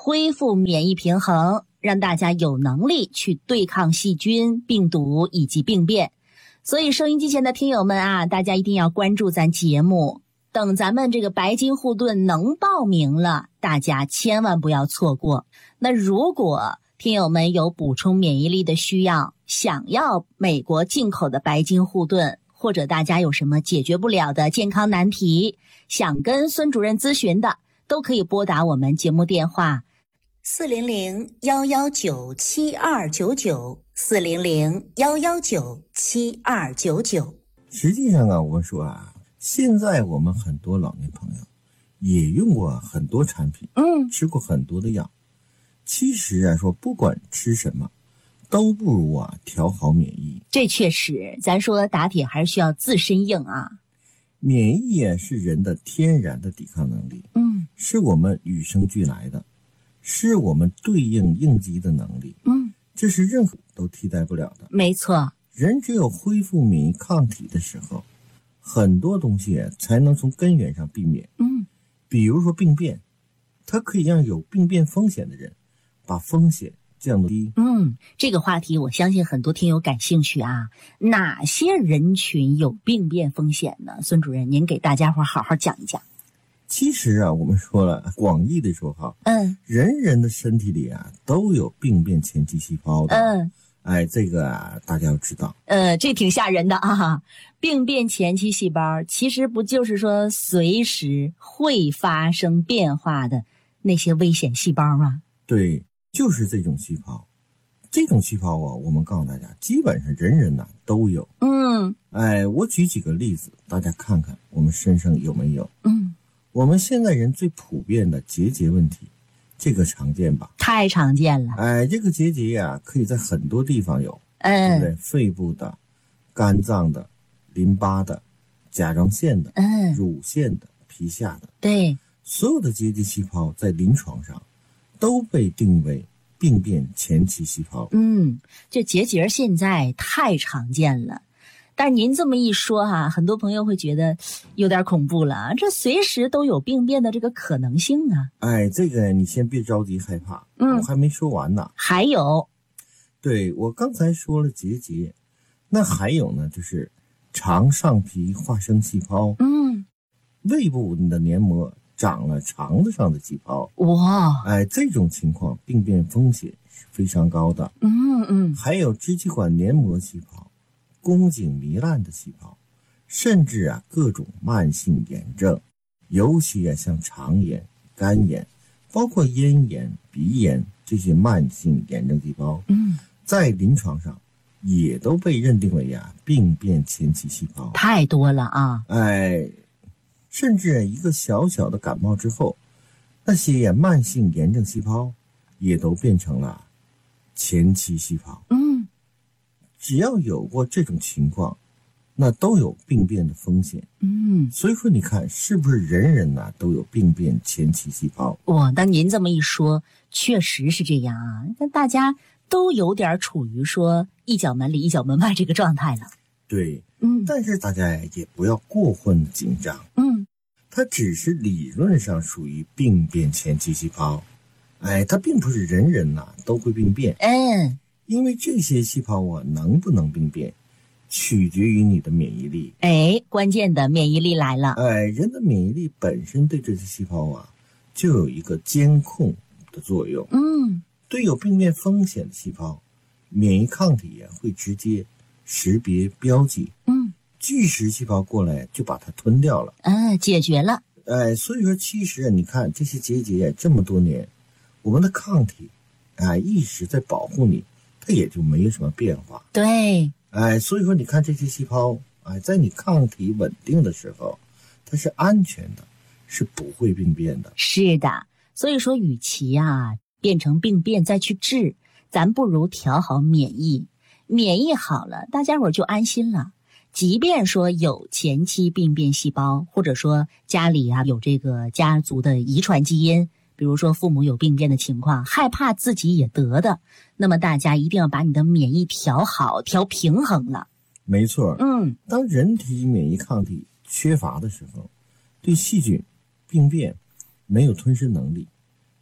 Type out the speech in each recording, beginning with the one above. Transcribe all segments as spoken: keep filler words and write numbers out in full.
恢复免疫平衡，让大家有能力去对抗细菌、病毒以及病变。所以收音机前的听友们啊，大家一定要关注咱节目。等咱们这个白金护盾能报名了，大家千万不要错过。那如果听友们有补充免疫力的需要，想要美国进口的白金护盾，或者大家有什么解决不了的健康难题，想跟孙主任咨询的，都可以拨打我们节目电话四零零幺幺九七二九九四零零幺幺九七二九九。 实际上啊，我说啊，现在我们很多老年朋友也用过很多产品， 嗯， 吃过很多的药。其实啊，说不管吃什么，都不如啊调好免疫。 这确实，咱说打铁还是需要自身硬啊。 免疫啊是人的天然的抵抗能力， 嗯， 是我们与生俱来的，是我们对应应激的能力。 嗯， 这是任何都替代不了的。 没错， 人只有恢复免疫抗体的时候，很多东西才能从根源上避免。 嗯， 比如说病变，它可以让有病变风险的人把风险降低。 嗯，这个话题我相信很多听友感兴趣啊。哪些人群有病变风险呢？孙主任，您给大家伙好好讲一讲。 其实啊，我们说了广义的说哈， 嗯， 人人的身体里啊都有病变前期细胞的。 嗯， 哎，这个啊大家要知道。 呃，这挺吓人的啊。病变前期细胞其实不就是说随时会发生变化的那些危险细胞吗？ 对，就是这种细胞。这种细胞啊，我们告诉大家，基本上人人呐、啊、都有。 嗯， 哎，我举几个例子，大家看看我们身上有没有。 嗯， 我们现在人最普遍的结节问题，这个常见吧？ 太常见了。 哎，这个结节呀、啊，可以在很多地方有， 嗯， 对不对？肺部的、肝脏的、淋巴的、甲状腺的、 嗯， 乳腺的、皮下的， 对， 所有的结节细胞在临床上都被定为病变前期细胞。 嗯，这结节现在太常见了。但是您这么一说哈、啊，很多朋友会觉得有点恐怖了，这随时都有病变的这个可能性啊。 哎，这个你先别着急害怕， 嗯， 我还没说完呢。 还有， 对，我刚才说了结节，那还有呢，就是肠上皮化生细胞， 嗯， 胃部的黏膜长了肠子上的细胞。 哇， 哎，这种情况病变风险是非常高的。 嗯嗯， 还有支气管黏膜细胞、宫颈糜烂的细胞，甚至啊各种慢性炎症，尤其啊像肠炎、肝炎，包括咽炎、鼻炎这些慢性炎症细胞， 嗯， 在临床上也都被认定为啊病变前期细胞。 太多了啊。 哎，甚至一个小小的感冒之后，那些慢性炎症细胞也都变成了前期细胞。 嗯， 只要有过这种情况，那都有病变的风险。 嗯， 所以说你看是不是人人呐、啊、都有病变前期细胞？ 哇，那您这么一说，确实是这样啊。那大家都有点处于说一脚门里一脚门外这个状态了。 对， 嗯， 但是大家也不要过分的紧张。 嗯， 它只是理论上属于病变前期细胞，哎，它并不是人人呐、啊、都会病变。 嗯， 因为这些细胞啊能不能病变，取决于你的免疫力。 哎，关键的免疫力来了。 哎，人的免疫力本身对这些细胞啊，就有一个监控的作用。 嗯， 对有病变风险的细胞，免疫抗体啊会直接识别标记， 嗯， 巨噬细胞过来就把它吞掉了。 嗯，解决了。 哎，所以说其实啊，你看这些结节这么多年，我们的抗体啊一直在保护你，它也就没有什么变化。 对， 哎，所以说你看这些细胞，哎，在你抗体稳定的时候，它是安全的，是不会病变的。 是的。所以说，与其啊变成病变再去治，咱不如调好免疫。免疫好了，大家伙就安心了。即便说有前期病变细胞，或者说家里啊有这个家族的遗传基因，比如说父母有病变的情况，害怕自己也得的，那么大家一定要把你的免疫调好，调平衡了。 没错， 嗯， 当人体免疫抗体缺乏的时候，对细菌、病变没有吞噬能力，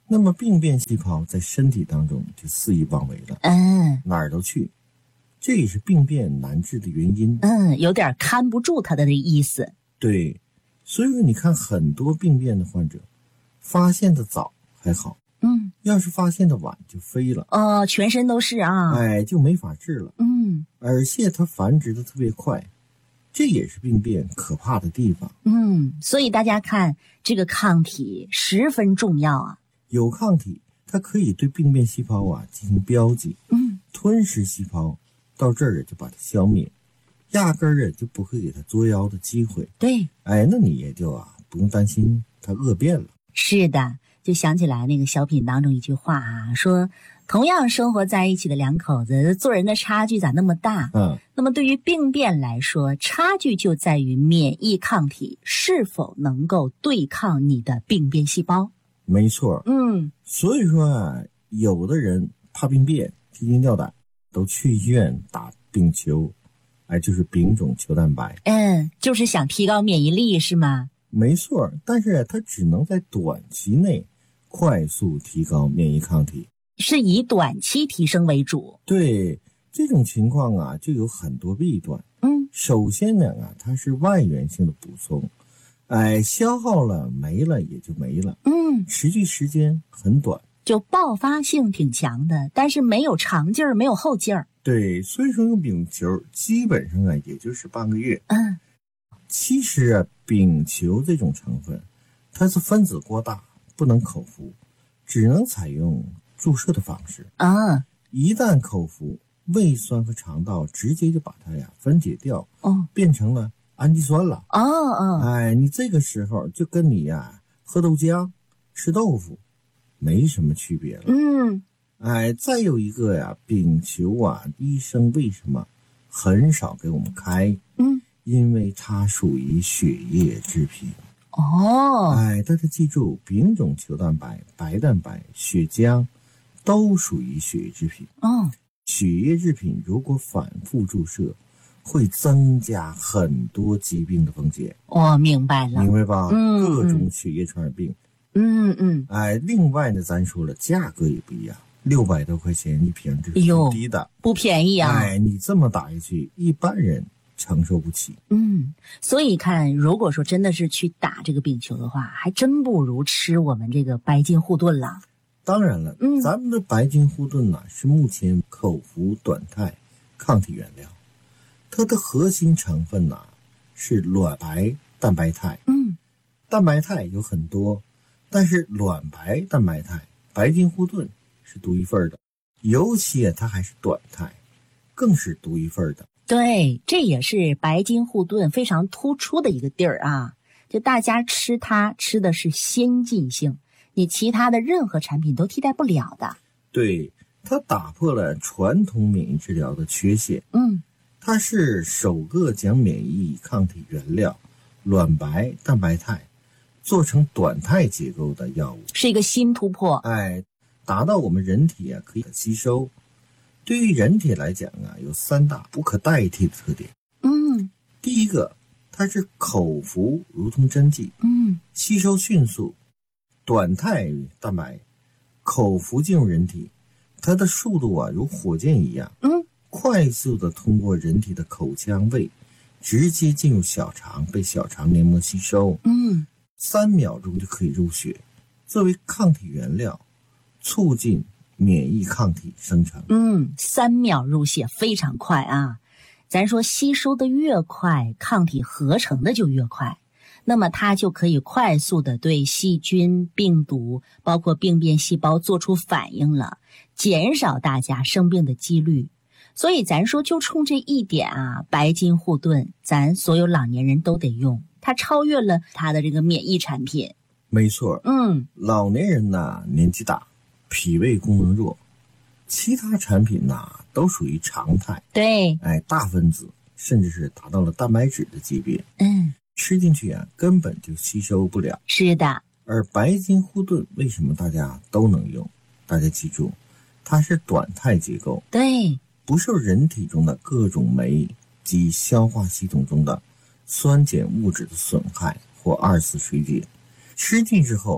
那么病变细胞在身体当中就肆意妄为了， 嗯， 哪儿都去，这也是病变难治的原因。 嗯，有点看不住它的意思。 对，所以说你看很多病变的患者，发现的早还好， 嗯， 要是发现的晚就飞了， 哦，全身都是啊， 哎，就没法治了。 嗯， 而且它繁殖的特别快，这也是病变可怕的地方。 嗯，所以大家看这个抗体十分重要啊。 有抗体，它可以对病变细胞啊进行标记， 嗯， 吞噬细胞，到这儿就把它消灭，压根儿就不会给它作妖的机会。 对， 哎，那你也就啊不用担心它恶变了。 是的，就想起来那个小品当中一句话啊，说同样生活在一起的两口子，做人的差距咋那么大？ 嗯， 那么对于病变来说，差距就在于免疫抗体是否能够对抗你的病变细胞。 没错。 嗯， 所以说啊，有的人怕病变，提心吊胆，都去医院打丙球，哎，就是丙种球蛋白。 嗯，就是想提高免疫力是吗？ 没错，但是它只能在短期内快速提高免疫抗体， 是以短期提升为主。 对这种情况啊，就有很多弊端。 嗯， 首先呢啊，它是外源性的补充，哎，消耗了没了也就没了， 嗯， 持续时间很短， 就爆发性挺强的，但是没有长劲儿，没有后劲儿。 对，所以说用丙球基本上啊，也就是半个月。 嗯， 其实啊，丙球这种成分，它是分子过大，不能口服，只能采用注射的方式。 啊， 一旦口服，胃酸和肠道直接就把它呀分解掉， 哦， 变成了氨基酸了。 哦哦， 哎，你这个时候就跟你呀喝豆浆、吃豆腐没什么区别了。 嗯， 哎，再有一个呀，丙球啊，医生为什么很少给我们开？ 嗯， 因为它属于血液制品。 哦， 哎，大家记住，丙种球蛋白、白蛋白、血浆都属于血液制品。 哦， 血液制品如果反复注射，会增加很多疾病的风险。 我明白了。 明白吧？ 嗯， 各种血液传染病。 嗯嗯， 哎，另外呢，咱说了，价格也不一样，六百多块钱一瓶，这是很低的， 不便宜啊。 哎，你这么打下去，一般人承受不起。 嗯，所以看，如果说真的是去打这个丙球的话，还真不如吃我们这个白金护盾了。 当然了， 嗯， 咱们的白金护盾呢、啊、是目前口服短肽抗体原料，它的核心成分呢、啊、是卵白蛋白肽。 嗯， 蛋白肽有很多，但是卵白蛋白肽白金护盾是独一份的，尤其它还是短肽，更是独一份的。 对，这也是白金护盾非常突出的一个地儿啊！就大家吃它吃的是先进性，你其他的任何产品都替代不了的。 对，它打破了传统免疫治疗的缺陷。 嗯， 它是首个将免疫抗体原料卵白蛋白肽做成短肽结构的药物， 是一个新突破。 哎，达到我们人体啊可以吸收。对于人体来讲啊，有三大不可代替的特点。 嗯， 第一个，它是口服如同针剂， 嗯， 吸收迅速。短肽蛋白口服进入人体，它的速度啊如火箭一样， 嗯， 快速的通过人体的口腔胃，直接进入小肠，被小肠黏膜吸收。 嗯， 三秒钟就可以入血，作为抗体原料，促进免疫抗体生成。 嗯，三秒入血非常快啊！咱说吸收的越快，抗体合成的就越快，那么它就可以快速的对细菌、病毒，包括病变细胞做出反应了，减少大家生病的几率。所以咱说就冲这一点啊，白金护盾咱所有老年人都得用，它超越了它的这个免疫产品。 没错， 嗯， 老年人呐年纪大，脾胃功能弱，其他产品呐都属于常态， 对， 哎，大分子甚至是达到了蛋白质的级别， 嗯， 吃进去啊根本就吸收不了。 是的。 而白金护盾为什么大家都能用？大家记住，它是短肽结构， 对， 不受人体中的各种酶及消化系统中的酸碱物质的损害或二次水解，吃进之后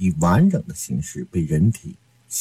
以完整的形式被人体